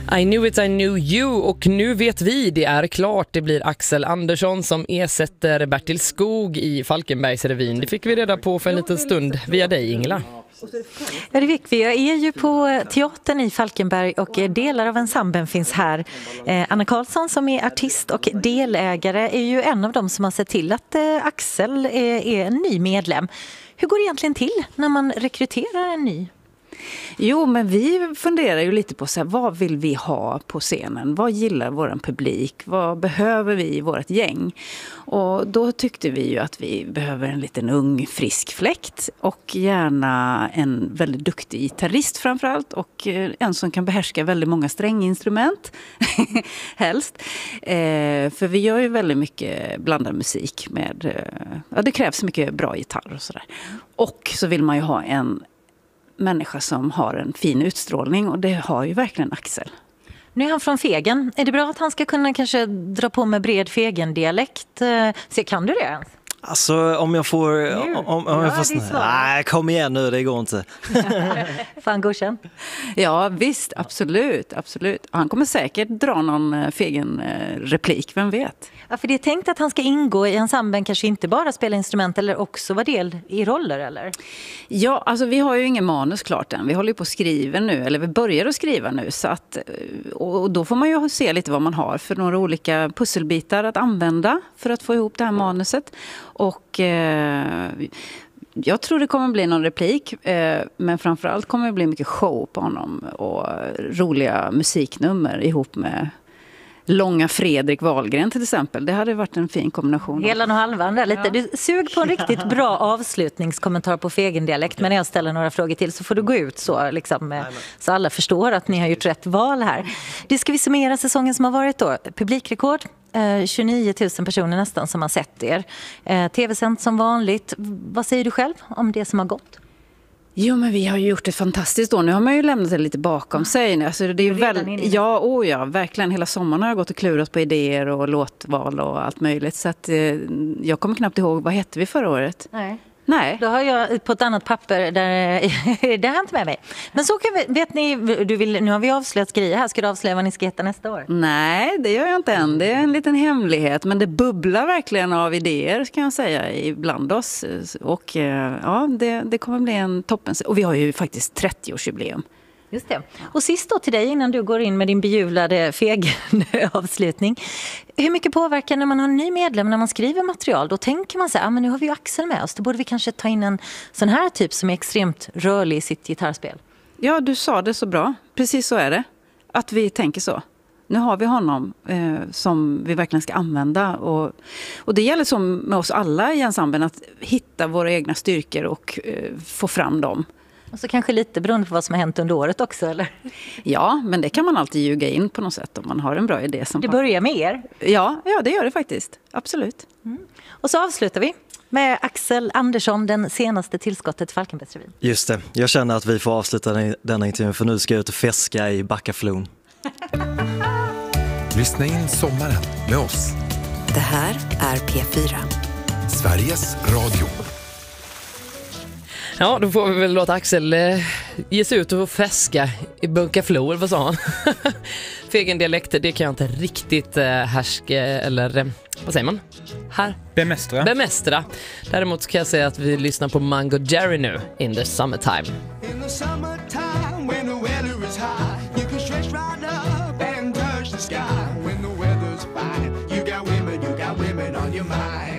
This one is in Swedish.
I knew it, I knew you, och nu vet vi, det är klart, det blir Axel Andersson som ersätter Bertil Skog i Falkenbergsrevyn. Det fick vi reda på för en liten stund via dig, Ingela. Ja, det fick vi. Jag är ju på teatern i Falkenberg och delar av ensemblen finns här. Anna Karlsson som är artist och delägare är ju en av dem som har sett till att Axel är en ny medlem. Hur går det egentligen till när man rekryterar en ny? Jo, men vi funderar ju lite på så här, vad vill vi ha på scenen? Vad gillar vår publik? Vad behöver vi i vårt gäng? Och då tyckte vi ju att vi behöver en liten ung, frisk fläkt och gärna en väldigt duktig gitarrist framförallt och en som kan behärska väldigt många stränginstrument, helst. För vi gör ju väldigt mycket blandad musik med, ja, det krävs mycket bra gitarr och sådär. Och så vill man ju ha en människa som har en fin utstrålning, och det har ju verkligen Axel. Nu är han från Fegen. Är det bra att han ska kunna kanske dra på med bred Fegen-dialekt? Så kan du det? Alltså om jag får... Om jag får nej, kom igen nu, det går inte. Fan godkänt. Ja visst, absolut. Han kommer säkert dra någon Fegen-replik, vem vet? Ja, för det är tänkt att han ska ingå i ensemblen, kanske inte bara spela instrument eller också vara del i roller, eller? Ja, alltså vi har ju ingen manus klart än. Vi håller ju på att skriva nu, eller vi börjar att skriva nu. Så att, och då får man ju se lite vad man har för några olika pusselbitar att använda för att få ihop det här manuset. Och jag tror det kommer bli någon replik, men framförallt kommer det bli mycket show på honom och roliga musiknummer ihop med Långa Fredrik Wahlgren till exempel. Det hade varit en fin kombination. Helan och halvan där lite. Du sug på en riktigt bra avslutningskommentar på Fegen-dialekt, men när jag ställer några frågor till så får du gå ut så, liksom, så alla förstår att ni har gjort rätt val här. Det ska vi summera säsongen som har varit då. Publikrekord, 29 000 personer nästan som har sett er. TV-sänt som vanligt. Vad säger du själv om det som har gått? Jo, men vi har ju gjort ett fantastiskt år. Nu har man ju lämnat det lite bakom sig. Alltså, det är ju ja, verkligen. Hela sommaren har jag gått och klurat på idéer och låtval och allt möjligt. Så att, jag kommer knappt ihåg, vad hette vi förra året? Nej. Då har jag på ett annat papper där det har inte med mig. Men så kan vi, vet ni, nu har vi avslöjat grejer här. Ska du avslöja vad ni ska heta nästa år? Nej, det gör jag inte än. Det är en liten hemlighet. Men det bubblar verkligen av idéer, kan jag säga, ibland oss. Och ja, det kommer bli en toppen. Och vi har ju faktiskt 30-årsjubileum. Just det. Och sist då till dig, innan du går in med din bejublade Fegen-avslutning. Hur mycket påverkar när man har en ny medlem när man skriver material? Då tänker man så här, men nu har vi ju Axel med oss. Då borde vi kanske ta in en sån här typ som är extremt rörlig i sitt gitarrspel. Ja, du sa det så bra. Precis så är det. Att vi tänker så. Nu har vi honom som vi verkligen ska använda. Och det gäller som med oss alla i ensemblen att hitta våra egna styrkor och få fram dem. Och så kanske lite beroende på vad som har hänt under året också, eller? Ja, men det kan man alltid ljuga in på något sätt om man har en bra idé. Det börjar med er? Ja, det gör det faktiskt. Absolut. Och så avslutar vi med Axel Andersson, den senaste tillskottet till Falkenbergsrevyn. Just det. Jag känner att vi får avsluta denna intervjun, för nu ska jag ut och fiska i Backaflon. Lyssna in sommaren med oss. Det här är P4. Sveriges Radio. Ja, då får vi väl låta Axel ge sig ut och fäska i Bunkaflor, vad sa han? Fegen-dialekt, det kan jag inte riktigt härska, eller vad säger man? Bemästra. Däremot kan jag säga att vi lyssnar på Mango Jerry nu, In the Summertime. In the summertime when the weather is high, you can stretch right up and touch the sky. When the weather's fine, you got women on your mind.